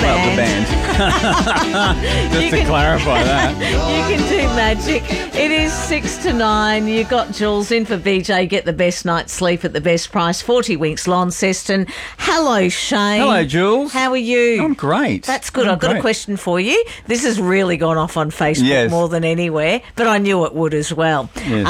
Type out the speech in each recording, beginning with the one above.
band. Just to clarify that. You can do magic. It is 6 to 9. You got Jules in for BJ. Get the best night's sleep at the best price. 40 Winks Launceston. Hello, Shane. Hello, Jules. How are you? I'm great. That's good. I've got a question for you. This has really gone off on Facebook more than anywhere, but I knew it would as well. Yes.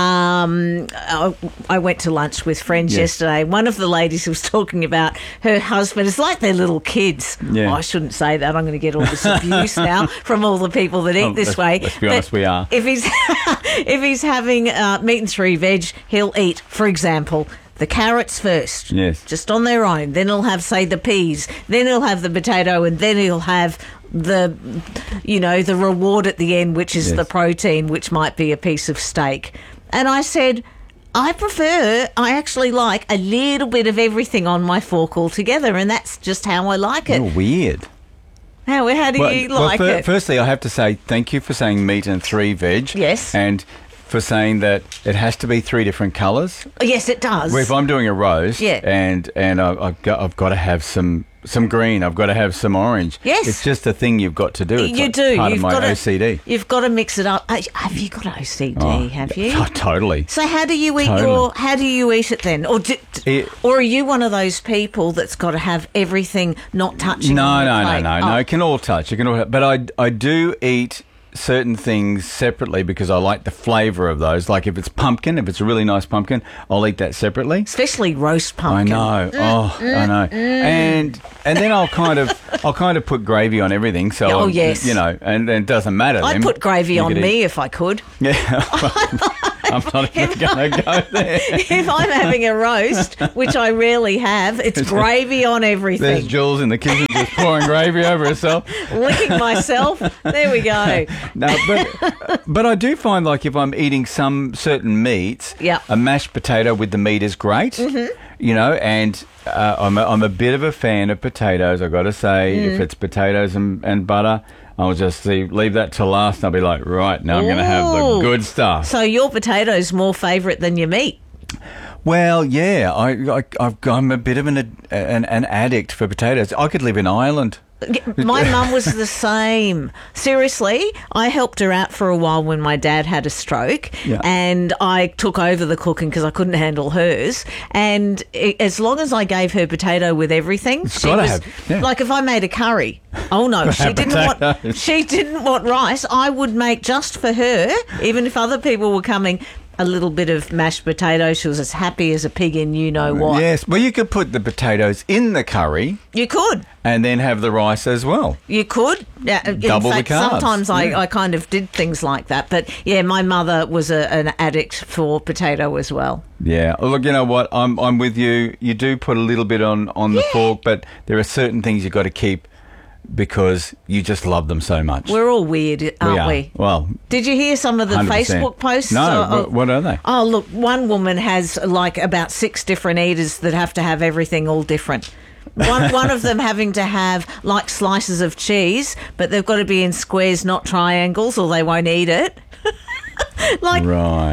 I went to lunch with friends yesterday. One of the ladies was talking about her husband. It's like they're little kids. Yeah. Oh, I shouldn't say that. I'm going to get all this abuse now from all the people that eat this way. Let's be honest, we are. If he's having meat and 3 veg, he'll eat, for example, the carrots first, just on their own. Then he'll have, say, the peas. Then he'll have the potato, and then he'll have the reward at the end, which is the protein, which might be a piece of steak. And I said, I actually like a little bit of everything on my fork altogether, and that's just how I like it. You're weird. How do you like it? Firstly, I have to say thank you for saying meat and 3 veg. Yes. And for saying that it has to be 3 different colours. Yes, it does. Well, if I'm doing a roast and I've got to have some green, I've got to have some orange. Yes. It's just a thing you've got to do. It's part of my OCD. You've got to mix it up. Have you got OCD, have you? Oh, totally. So how do you eat how do you eat it then? Or are you one of those people that's got to have everything not touching on the plate? No. It can all touch. But I do eat certain things separately because I like the flavour of those. Like if it's pumpkin, if it's a really nice pumpkin, I'll eat that separately. Especially roast pumpkin. I know. I know. And then I'll kind of put gravy on everything. So and then it doesn't matter. I'd put gravy on me if I could. Yeah. I'm not even going to go there. If I'm having a roast, which I rarely have, it's gravy on everything. There's Jules in the kitchen just pouring gravy over herself. Licking myself. There we go. No, but I do find like if I'm eating some certain meats, a mashed potato with the meat is great. Mm-hmm. And I'm a bit of a fan of potatoes, I've got to say. If it's potatoes and butter, I'll just leave that to last and I'll be like, right, now I'm going to have the good stuff. So your potato's more favourite than your meat? Well, yeah, I'm a bit of an addict for potatoes. I could live in Ireland. My mum was the same. Seriously, I helped her out for a while when my dad had a stroke, and I took over the cooking because I couldn't handle hers. And as long as I gave her potato with everything, like if I made a curry, she didn't want rice. I would make just for her, even if other people were coming, a little bit of mashed potato. She was as happy as a pig in you-know-what. Yes, well, you could put the potatoes in the curry. You could. And then have the rice as well. You could. Double the carbs. Sometimes I kind of did things like that. But, yeah, my mother was an addict for potato as well. Yeah. Look, you know what? I'm with you. You do put a little bit on the fork, but there are certain things you've got to keep because you just love them so much. We're all weird, aren't we? Well, did you hear some of the 100%. Facebook posts? No, what are they? Oh, look, one woman has like about 6 different eaters that have to have everything all different. One of them having to have like slices of cheese, but they've got to be in squares, not triangles, or they won't eat it. Right.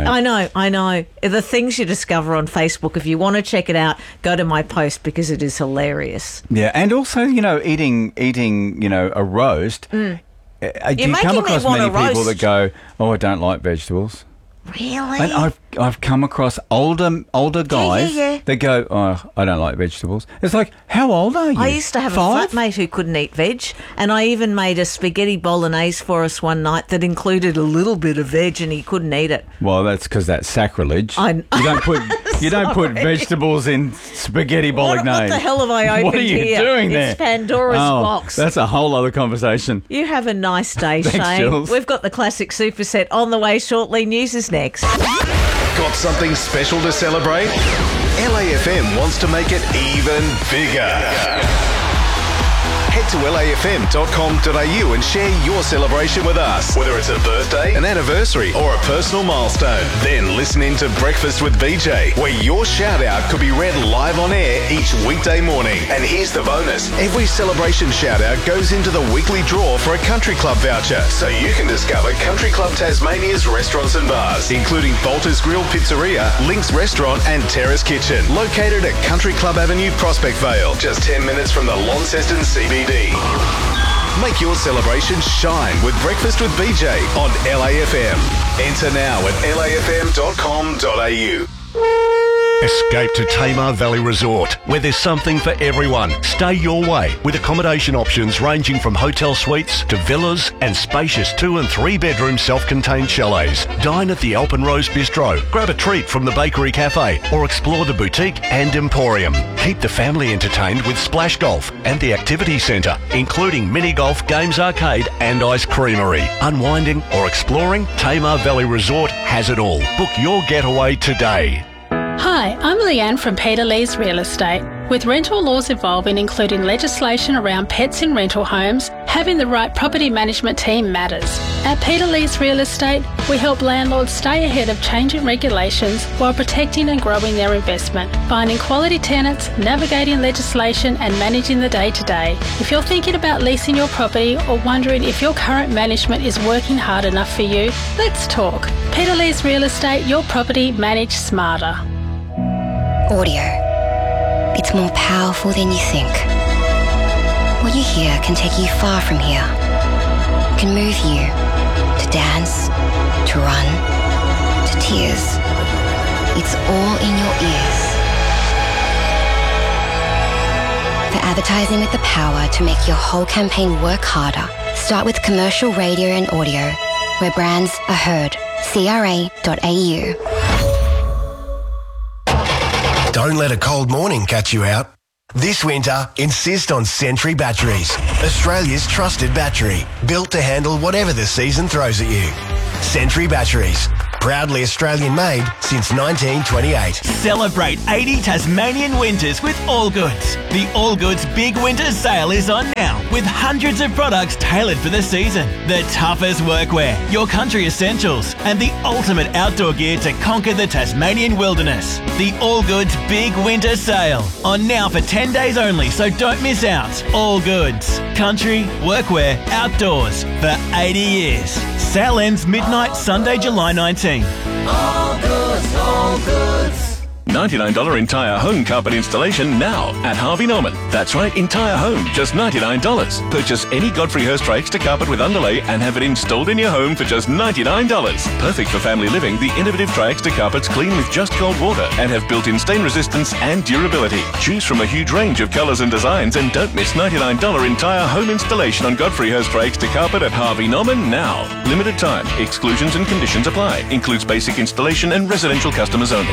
I know. The things you discover on Facebook, if you want to check it out, go to my post because it is hilarious. Yeah, and also, eating, a roast. Do you come across many people that go, I don't like vegetables? Really? And I've come across older guys that go, I don't like vegetables. It's like, how old are you? I used to have 5? a flatmate who couldn't eat veg, and I even made a spaghetti bolognese for us one night that included a little bit of veg, and he couldn't eat it. Well, that's because that's sacrilege. You don't put vegetables in spaghetti bolognese. What the hell have I opened here? What are you doing there? It's Pandora's box. That's a whole other conversation. You have a nice day, Thanks, Shane. Jules. We've got the classic superset on the way shortly. News is next. Got something special to celebrate? LAFM wants to make it even bigger. Head to lafm.com.au and share your celebration with us. Whether it's a birthday, an anniversary, or a personal milestone. Then listen in to Breakfast with BJ, where your shout-out could be read live on air each weekday morning. And here's the bonus. Every celebration shout-out goes into the weekly draw for a Country Club voucher, so you can discover Country Club Tasmania's restaurants and bars, including Bolter's Grill Pizzeria, Link's Restaurant and Terrace Kitchen, located at Country Club Avenue, Prospect Vale, just 10 minutes from the Launceston CBD. Make your celebration shine with Breakfast with BJ on LAFM. Enter now at lafm.com.au. Escape to Tamar Valley Resort, where there's something for everyone. Stay your way with accommodation options ranging from hotel suites to villas and spacious 2 and 3 bedroom self-contained chalets. Dine at the Alpenrose Bistro, grab a treat from the Bakery Cafe, or explore the boutique and emporium. Keep the family entertained with Splash Golf and the Activity Centre, including mini golf, games arcade and ice creamery. Unwinding or exploring, Tamar Valley Resort has it all. Book your getaway today. Hi, I'm Leanne from Peter Lee's Real Estate. With rental laws evolving, including legislation around pets in rental homes, having the right property management team matters. At Peter Lee's Real Estate, we help landlords stay ahead of changing regulations while protecting and growing their investment, finding quality tenants, navigating legislation and managing the day-to-day. If you're thinking about leasing your property or wondering if your current management is working hard enough for you, let's talk. Peter Lee's Real Estate, your property managed smarter. Audio. It's more powerful than you think. What you hear can take you far from here. It can move you to dance, to run, to tears. It's all in your ears. For advertising with the power to make your whole campaign work harder, start with commercial radio and audio, where brands are heard. CRA.au. Don't let a cold morning catch you out. This winter, insist on Sentry Batteries, Australia's trusted battery, built to handle whatever the season throws at you. Sentry Batteries, proudly Australian made since 1928. Celebrate 80 Tasmanian winters with Allgoods. The Allgoods Big Winter Sale is on now with hundreds of products tailored for the season. The toughest workwear, your country essentials, and the ultimate outdoor gear to conquer the Tasmanian wilderness. The Allgoods Big Winter Sale on now for 10 days only, so don't miss out. Allgoods, country, workwear, outdoors for 80 years. Sale ends midnight Sunday, July 19. Allgoods. $99 entire home carpet installation now at Harvey Norman. That's right, entire home, just $99. Purchase any Godfrey Hirst Extra carpet with underlay and have it installed in your home for just $99. Perfect for family living, the innovative Tri-Extra carpets clean with just cold water and have built-in stain resistance and durability. Choose from a huge range of colours and designs and don't miss $99 entire home installation on Godfrey Hirst Extra carpet at Harvey Norman now. Limited time. Exclusions and conditions apply. Includes basic installation and residential customers only.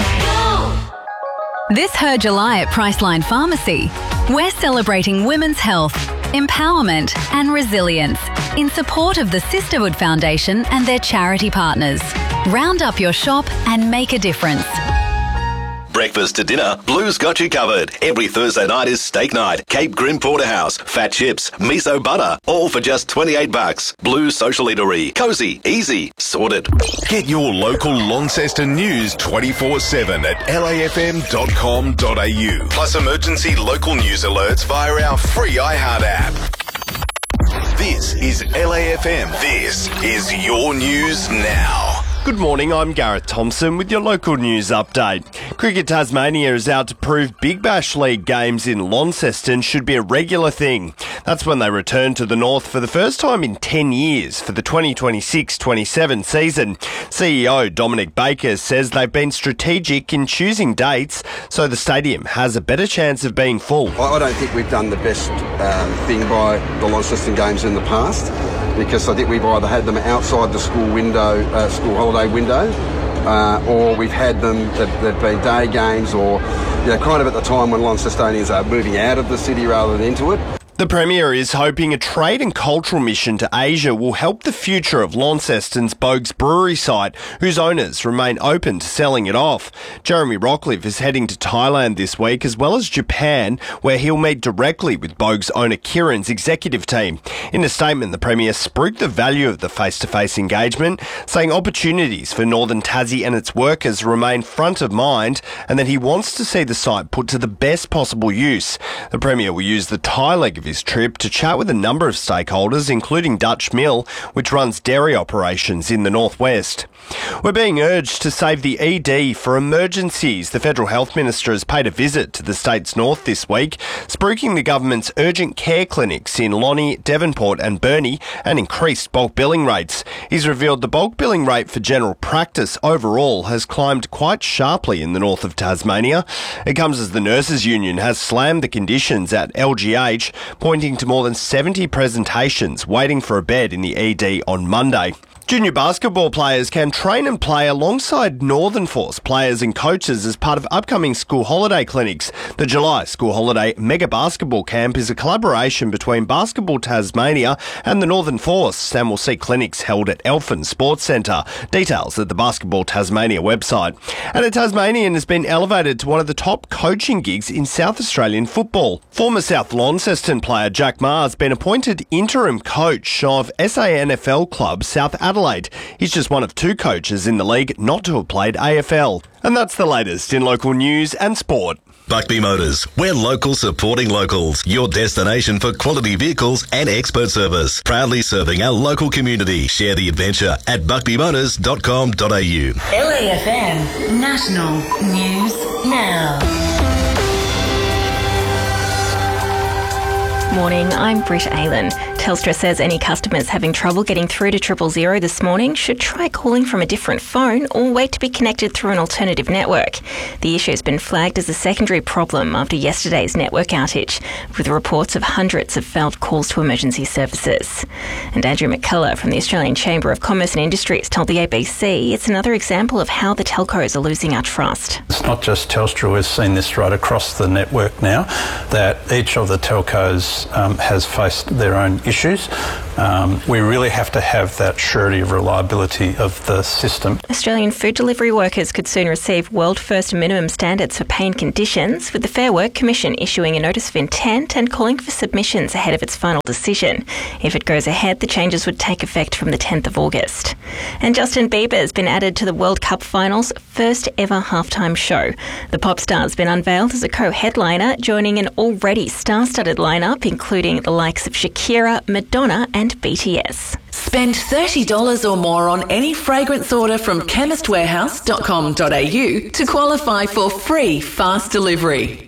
This Her July at Priceline Pharmacy, we're celebrating women's health, empowerment and resilience in support of the Sisterhood Foundation and their charity partners. Round up your shop and make a difference. Breakfast to dinner, Blue's got you covered. Every Thursday night is steak night. Cape Grim Porterhouse, fat chips, miso butter, all for just $28. Blue's social eatery. Cozy, easy, sorted. Get your local Launceston news 24/7 at lafm.com.au. Plus emergency local news alerts via our free iHeart app. This is LAFM. This is your news now. Good morning, I'm Gareth Thompson with your local news update. Cricket Tasmania is out to prove Big Bash League games in Launceston should be a regular thing. That's when they return to the north for the first time in 10 years for the 2026-27 season. CEO Dominic Baker says they've been strategic in choosing dates so the stadium has a better chance of being full. I don't think we've done the best thing by the Launceston games in the past, because I think we've either had them outside the school window, school holiday window, or we've had them that have been day games, or kind of at the time when Launcestonians are moving out of the city rather than into it. The Premier is hoping a trade and cultural mission to Asia will help the future of Launceston's Bogues Brewery site, whose owners remain open to selling it off. Jeremy Rockcliffe is heading to Thailand this week, as well as Japan, where he'll meet directly with Bogues owner Kieran's executive team. In a statement, the Premier spruiked the value of the face-to-face engagement, saying opportunities for Northern Tassie and its workers remain front of mind, and that he wants to see the site put to the best possible use. The Premier will use the Thai leg of of his trip to chat with a number of stakeholders, including Dutch Mill, which runs dairy operations in the northwest. We're being urged to save the ED for emergencies. The Federal Health Minister has paid a visit to the state's north this week, spruiking the government's urgent care clinics in Lonnie, Devonport and Burnie and increased bulk billing rates. He's revealed the bulk billing rate for general practice overall has climbed quite sharply in the north of Tasmania. It comes as the Nurses Union has slammed the conditions at LGH, pointing to more than 70 presentations waiting for a bed in the ED on Monday. Junior basketball players can train and play alongside Northern Force players and coaches as part of upcoming school holiday clinics. The July School Holiday Mega Basketball Camp is a collaboration between Basketball Tasmania and the Northern Force and will see clinics held at Elfin Sports Centre. Details at the Basketball Tasmania website. And a Tasmanian has been elevated to one of the top coaching gigs in South Australian football. Former South Launceston player Jack Maher has been appointed interim coach of SANFL club South Adelaide. He's just one of 2 coaches in the league not to have played AFL. And that's the latest in local news and sport. Buckby Motors. We're local supporting locals. Your destination for quality vehicles and expert service. Proudly serving our local community. Share the adventure at buckbymotors.com.au. LAFM National News Now. Morning, I'm Britt Aylan. Telstra says any customers having trouble getting through to 000 this morning should try calling from a different phone or wait to be connected through an alternative network. The issue has been flagged as a secondary problem after yesterday's network outage, with reports of hundreds of failed calls to emergency services. And Andrew McCullough from the Australian Chamber of Commerce and Industries told the ABC it's another example of how the telcos are losing our trust. It's not just Telstra, we've seen this right across the network now, that each of the telcos has faced their own issues. We really have to have that surety of reliability of the system. Australian food delivery workers could soon receive world-first minimum standards for pay and conditions, with the Fair Work Commission issuing a notice of intent and calling for submissions ahead of its final decision. If it goes ahead, the changes would take effect from the 10th of August. And Justin Bieber has been added to the World Cup Finals' first ever halftime show. The pop star has been unveiled as a co-headliner, joining an already star-studded lineup, including the likes of Shakira, Madonna and BTS. Spend $30 or more on any fragrance order from chemistwarehouse.com.au to qualify for free fast delivery.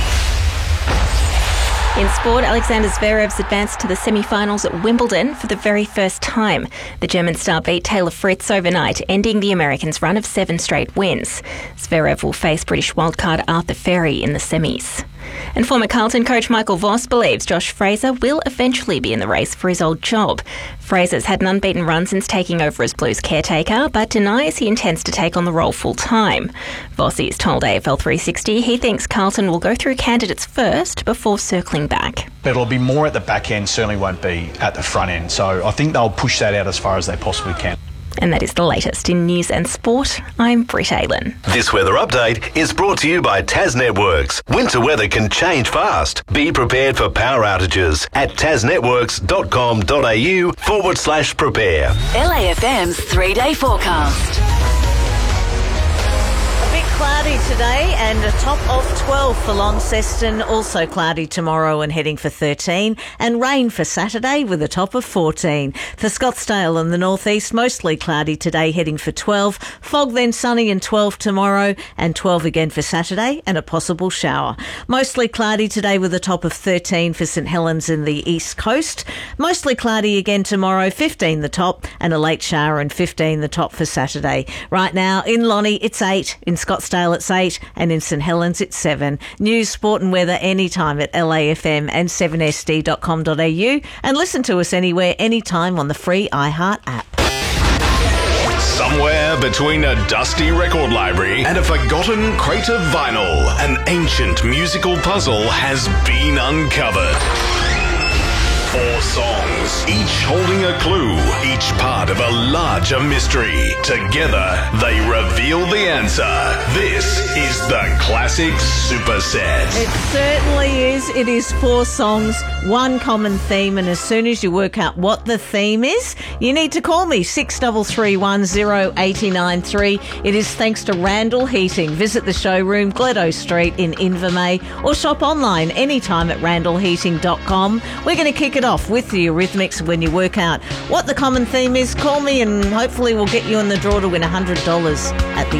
In sport, Alexander Zverev's advanced to the semi-finals at Wimbledon for the very first time. The German star beat Taylor Fritz overnight, ending the American's run of 7 straight wins. Zverev will face British wildcard Arthur Ferry in the semis. And former Carlton coach Michael Voss believes Josh Fraser will eventually be in the race for his old job. Fraser's had an unbeaten run since taking over as Blues caretaker, but denies he intends to take on the role full-time. Vossi's told AFL 360 he thinks Carlton will go through candidates first before circling back. But it'll be more at the back end, certainly won't be at the front end. So I think they'll push that out as far as they possibly can. And that is the latest in news and sport. I'm Britt Aylan. This weather update is brought to you by Tas Networks. Winter weather can change fast. Be prepared for power outages at tasnetworks.com.au/prepare. LAFM's 3-day forecast. Cloudy today and a top of 12 for Launceston. Also cloudy tomorrow and heading for 13. And rain for Saturday with a top of 14. For Scottsdale and the northeast, mostly cloudy today, heading for 12. Fog then sunny and 12 tomorrow and 12 again for Saturday and a possible shower. Mostly cloudy today with a top of 13 for St Helens in the east coast. Mostly cloudy again tomorrow, 15 the top and a late shower and 15 the top for Saturday. Right now in Lonnie it's 8, in Scottsdale it's 8 and in St Helens it's 7. News, sport and weather anytime at LAFM and 7sd.com.au and listen to us anywhere, anytime on the free iHeart app. Somewhere between a dusty record library and a forgotten crate of vinyl, an ancient musical puzzle has been uncovered. 4 songs, each holding a clue, each part of a larger mystery. Together, they reveal the answer. This is the Classic Superset. It certainly is. It is 4 songs, one common theme, and as soon as you work out what the theme is, you need to call me, 63310893. It is thanks to Randall Heating. Visit the showroom, Gledo Street in Invermay, or shop online anytime at randallheating.com. We're going to kick it off with the Eurythmics. When you work out what the common theme is, call me and hopefully we'll get you in the draw to win $100 at the